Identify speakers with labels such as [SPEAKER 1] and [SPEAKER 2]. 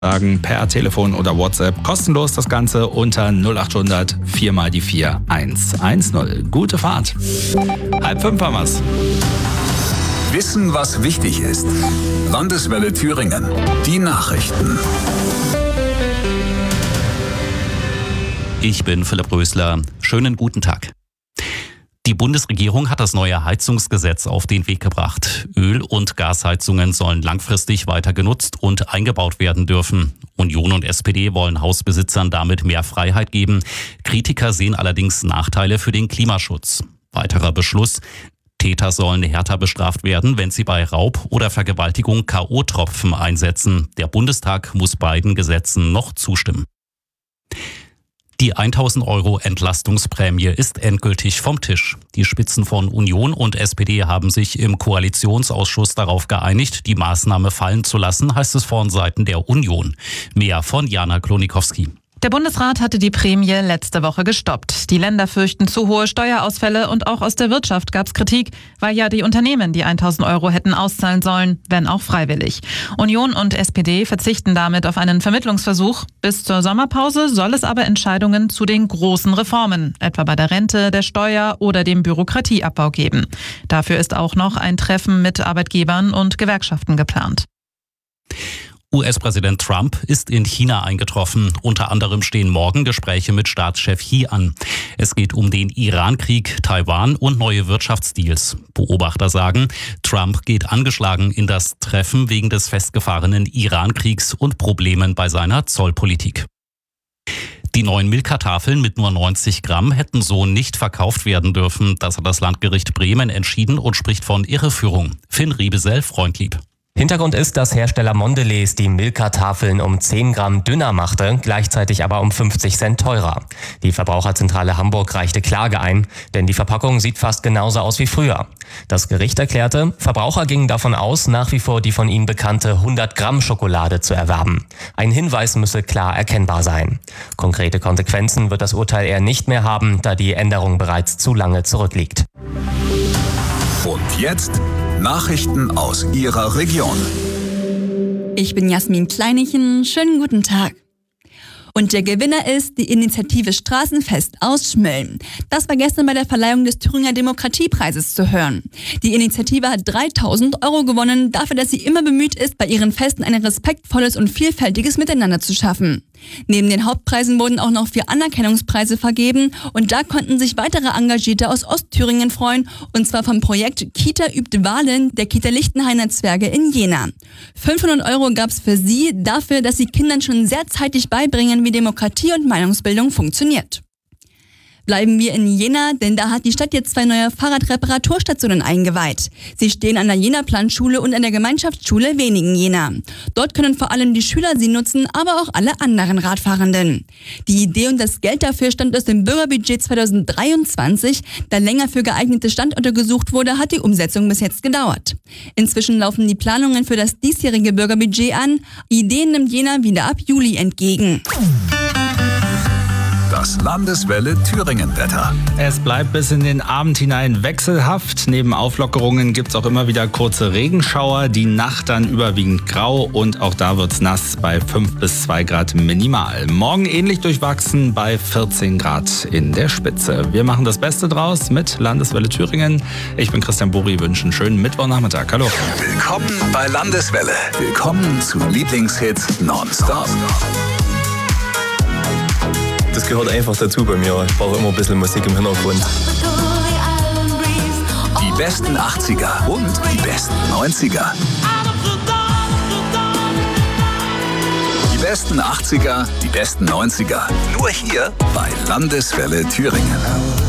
[SPEAKER 1] Sagen per Telefon oder WhatsApp kostenlos das Ganze unter 0800 4 mal die 4 110. Gute Fahrt. 4:30 haben wir's.
[SPEAKER 2] Wissen, was wichtig ist. Landeswelle Thüringen. Die Nachrichten.
[SPEAKER 3] Ich bin Philipp Rösler. Schönen guten Tag. Die Bundesregierung hat das neue Heizungsgesetz auf den Weg gebracht. Öl- und Gasheizungen sollen langfristig weiter genutzt und eingebaut werden dürfen. Union und SPD wollen Hausbesitzern damit mehr Freiheit geben. Kritiker sehen allerdings Nachteile für den Klimaschutz. Weiterer Beschluss: Täter sollen härter bestraft werden, wenn sie bei Raub oder Vergewaltigung K.O.-Tropfen einsetzen. Der Bundestag muss beiden Gesetzen noch zustimmen. Die 1.000 € Entlastungsprämie ist endgültig vom Tisch. Die Spitzen von Union und SPD haben sich im Koalitionsausschuss darauf geeinigt, die Maßnahme fallen zu lassen, heißt es von Seiten der Union. Mehr von Jana Klonikowski.
[SPEAKER 4] Der Bundesrat hatte die Prämie letzte Woche gestoppt. Die Länder fürchten zu hohe Steuerausfälle und auch aus der Wirtschaft gab es Kritik, weil ja die Unternehmen die 1.000 € hätten auszahlen sollen, wenn auch freiwillig. Union und SPD verzichten damit auf einen Vermittlungsversuch. Bis zur Sommerpause soll es aber Entscheidungen zu den großen Reformen, etwa bei der Rente, der Steuer oder dem Bürokratieabbau geben. Dafür ist auch noch ein Treffen mit Arbeitgebern und Gewerkschaften geplant.
[SPEAKER 3] US-Präsident Trump ist in China eingetroffen. Unter anderem stehen morgen Gespräche mit Staatschef Xi an. Es geht um den Iran-Krieg, Taiwan und neue Wirtschaftsdeals. Beobachter sagen, Trump geht angeschlagen in das Treffen wegen des festgefahrenen Iran-Kriegs und Problemen bei seiner Zollpolitik. Die neuen Milka-Tafeln mit nur 90 Gramm hätten so nicht verkauft werden dürfen. Das hat das Landgericht Bremen entschieden und spricht von Irreführung. Finn Riebesell, Freundlieb.
[SPEAKER 5] Hintergrund ist, dass Hersteller Mondelez die Milka-Tafeln um 10 Gramm dünner machte, gleichzeitig aber um 50 Cent teurer. Die Verbraucherzentrale Hamburg reichte Klage ein, denn die Verpackung sieht fast genauso aus wie früher. Das Gericht erklärte, Verbraucher gingen davon aus, nach wie vor die von ihnen bekannte 100 Gramm Schokolade zu erwerben. Ein Hinweis müsse klar erkennbar sein. Konkrete Konsequenzen wird das Urteil eher nicht mehr haben, da die Änderung bereits zu lange zurückliegt.
[SPEAKER 2] Und jetzt Nachrichten aus Ihrer Region.
[SPEAKER 6] Ich bin Jasmin Kleinichen. Schönen guten Tag. Und der Gewinner ist die Initiative Straßenfest aus Schmölln. Das war gestern bei der Verleihung des Thüringer Demokratiepreises zu hören. Die Initiative hat 3.000 € gewonnen, dafür, dass sie immer bemüht ist, bei ihren Festen ein respektvolles und vielfältiges Miteinander zu schaffen. Neben den Hauptpreisen wurden auch noch 4 Anerkennungspreise vergeben und da konnten sich weitere Engagierte aus Ostthüringen freuen, und zwar vom Projekt Kita übt Wahlen der Kita Lichtenhainer Zwerge in Jena. 500 € gab's für sie dafür, dass sie Kindern schon sehr zeitig beibringen, wie Demokratie und Meinungsbildung funktioniert. Bleiben wir in Jena, denn da hat die Stadt jetzt 2 neue Fahrradreparaturstationen eingeweiht. Sie stehen an der Jena-Planschule und an der Gemeinschaftsschule Weningen Jena. Dort können vor allem die Schüler sie nutzen, aber auch alle anderen Radfahrenden. Die Idee und das Geld dafür stammt aus dem Bürgerbudget 2023. Da länger für geeignete Standorte gesucht wurde, hat die Umsetzung bis jetzt gedauert. Inzwischen laufen die Planungen für das diesjährige Bürgerbudget an. Ideen nimmt Jena wieder ab Juli entgegen.
[SPEAKER 2] Das Landeswelle Thüringen-Wetter.
[SPEAKER 1] Es bleibt bis in den Abend hinein wechselhaft. Neben Auflockerungen gibt es auch immer wieder kurze Regenschauer. Die Nacht dann überwiegend grau und auch da wird es nass bei 5 bis 2 Grad minimal. Morgen ähnlich durchwachsen bei 14 Grad in der Spitze. Wir machen das Beste draus mit Landeswelle Thüringen. Ich bin Christian Buri, wünsche einen schönen Mittwochnachmittag. Hallo.
[SPEAKER 2] Willkommen bei Landeswelle. Willkommen zu Lieblingshits nonstop.
[SPEAKER 7] Das gehört einfach dazu bei mir. Ich brauche immer ein bisschen Musik im Hintergrund.
[SPEAKER 2] Die besten 80er und die besten 90er. Die besten 80er, die besten 90er. Nur hier bei Landeswelle Thüringen.